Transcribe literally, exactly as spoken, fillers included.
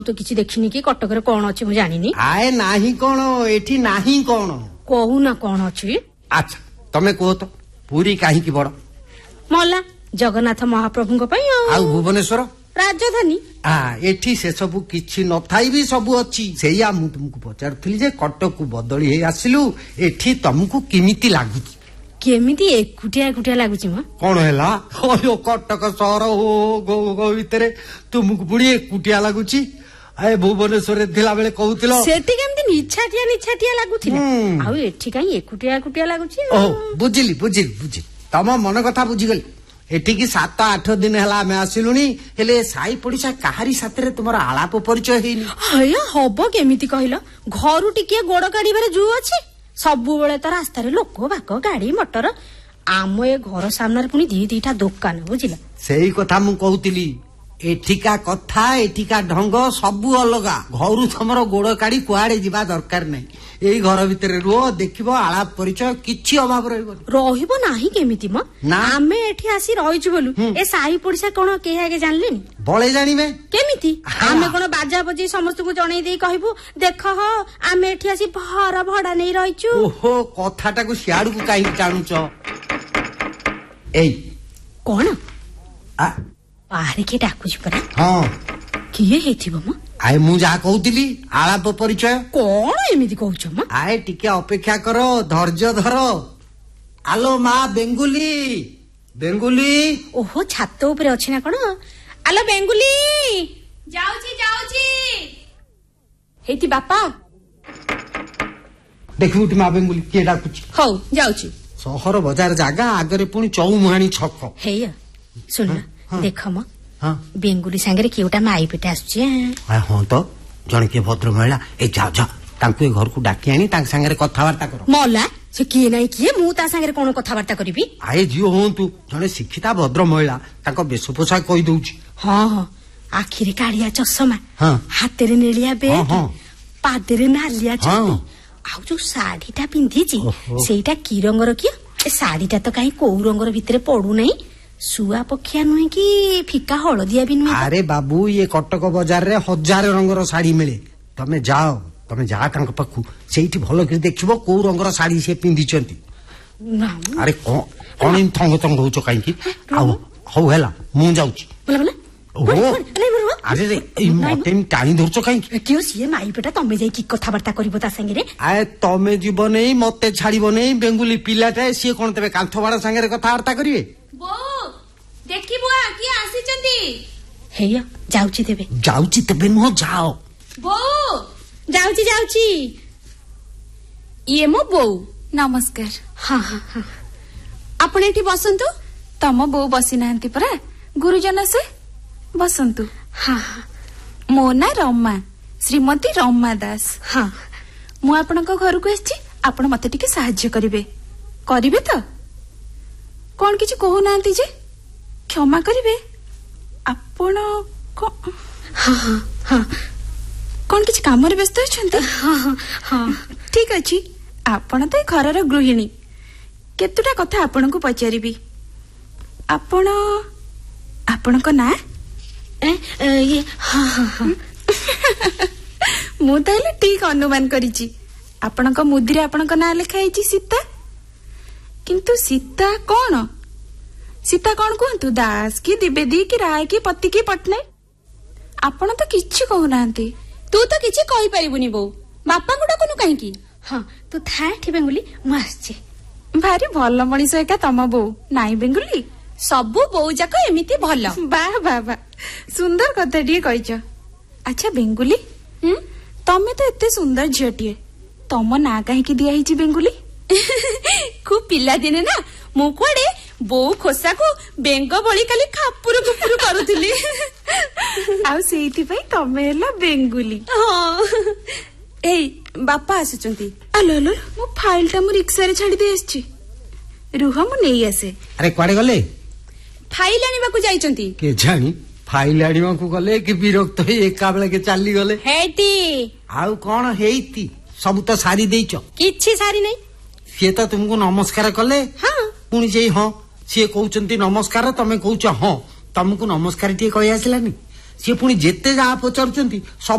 तो किसी देखिनी कि कटक रे कौन अछि मु जानिनी। आए नाही कोन एठी नाही कोन कहू ना कौन अछि। अच्छा तमे कहो तो पूरी काहे की बड़ मला जगन्नाथ महाप्रभुଙ୍କ ପାଇଁ ଆଉ ଭୁବନେଶ୍ୱର राजधानी आ एठी से सब किछि न थाई भी सब अछि सेया मु तुमको पचारथली जे कटक को बदली हे आसिलु एठी तुमको किमिति लागुची केमिति एकुटिया एकुटिया लागुची म कोन हैला ओयो कटक शहर हो गो गो भीतर तुमको पुडी एकुटिया लागुची आए भुवनेश्वर थिला बेले कहउतिलो सेठी केमिति निछाटिया निछाटिया लागुथिला आ एठी काई एकुटिया एकुटिया लागुची ओ बुझिली बुझिली बुझिली तम मन कथा बुझी गली एठी की सात आठ दिन हला हमें आसिलुनी हेले साई पड़िसा काहारी साथरे तुमर आलाप परिचय हेनी हया हबो केमिति कहिलो घरु टिके गोड़ गाड़ी बारे जू अछि सबु बेले त रास्ता रे लोक बाक गाड़ी मोटर आम ए घर सामने पुनी दी दीटा दुकान बुझिला सेही कथा मु कहउतिली एठिका कथा एठिका ढंग सबु अलगा घरु तमरो गोड़ काड़ी कुआडे जिबा दरकार नै एई घर भितरे रुओ देखिबो आलाप परिचय किछि अभाव रहइबो रहिबो नाही केमिति म आमे एठी आसी रहिजु बोलु ए साही पड़िसा कोन के आगे जानलेनी बळे जानिबे केमिति आमे कोन बाजा बजी समस्त को जणै देई कहबो देख हो आमे एठी आसी घर भडा नै रहिचु ओहो कथाटा को सियाडू को काई जानुचो एई कोन आ बाहर के डाकुछ परा हां किए हेथिबो म आए मु जा कहउतिली आलाप परिचय कोन एमिति कहउछ म आए टिके अपेक्षा करो धैर्य धरो आलो मा बेंगुली बेंगुली ओहो छात ऊपर अछि ना कोन आलो बेंगुली जाउची जाउची हेति बापा देखुटी मा बेंगुली के डाकुची हो जाउची शहर बाजार जागा आगरे पुनी चौमुहाणी छक हेय सुन देख म हां बेंगुली संगे केउटा माई पेटे आछे आ हां तो जण के भद्र महिला ए जा जा तांको घर को डाकी आनी तांक संगे कथा वार्ता करो मोला से की नाही की मु ता संगे कोन कथा वार्ता करबी आए जियो होंतु जणे शिक्षिता भद्र महिला तांको बेस पोशाक कहि दउची हां हां आखिर कालिया चश्मा हां हाथ रे नेलिया बे हां पाद रे नालिया छटी आ जो साड़ीटा पिंधिची सेटा की रंगर किया ए साड़ीटा तो काई को रंगर भितरे पडू नाही सुआ पखिया नुहे कि फिका हलदिया भी नुहे अरे बाबू ये कटक बाजार रे हजार रंगर साड़ी मिले तमे जाओ तमे जा तांक पखु सेठी भलो कि देखिबो को रंगर साड़ी से पिंधि चंती अरे को कोन इन थंग थंग होचो काई की आउ हो हेला मु जाउची बोला बोला ओहो अरे रे ई मते टाणी धरचो काई कियो सिए माई बेटा तमे जाई की कथा वार्ता करिवो ता संगे रे आए तमे जीव नहीं मते छाड़ीबो नहीं बेंगुली पिलाटा सिए कोन तबे कांथ बाड़ा संगे कथा वार्ता करिवे बो देखि बुआ की आसी चंदी हेय जाउची देबे जाउची तबे नो जाओ बो जाउची जाउची ये मो बो नमस्कार हां हां हां आपण एठी बसंतु तम बो बसी नांती परा गुरुजन से बसंतु हां मो ना रमा श्रीमती रमा दास हां मु आपनका घर को आछि आपण मते टिके सहाय्य करिवे करिवे तो कोन किछि कहू नांती जे क्षमा करिवे आपण हां हां कोन किछि काम रे व्यस्त छथि हां हां ठीक अछि आपण तो घरर गृहिणी केतुटा कथा आपण को पचारिबी आपण आपण को ना ए ये हां हां मु ताले ठीक अनुमान करिछि आपण को मुद्रा आपण को ना लिखा हिछि सीता किंतु सीता कोन सीता कोन कहतु दास की द्विवेदी की राय की पति की पटनाय आपण तो किछि कहू नांती तू तो किछि कहि परिबुनी बो बापा गुडा कोन काहे की हां तू था एठी बेंगुली मु आछी भारी भल मଣିଷ एका तम बो नाई बेंगुली सबु बो जाको एमिति भल वाह वाह वाह सुंदर कथा टिए कहिछ अच्छा बेंगुली हम तमे तो एते सुंदर झियटिए तम ना काहे की दिया हिची बेंगुली खूब पिला दिने ना मु कोडे बो खोसा को बेंग बळी खाली खापुर गुपुर करूथिली आ सेइति पई तमे हला बेंगुली हां ए बापा आसुचंती आलो आलो मो फाइलटा मु रिक्शा रे छाडी दे आछी रुह मु नेई आसे अरे कोडे गले फाइल आनिबा को जाईचंती के जानी फाइल आनिबा को गले कि विरक्त होई एका बेला के चाली गले हेती आउ कोन हेईती सब तो सारी देइचो किछि सारी नै से तो तुमको नमस्कार कले हां पुनी जे हां से कहउचंती नमस्कार तमे कहउच हां तुमको नमस्कार टी कहि आसलानी ସିଏ ପୁଣି ଯେତେ ଯାହା ପଚାରୁଛନ୍ତି ସବୁ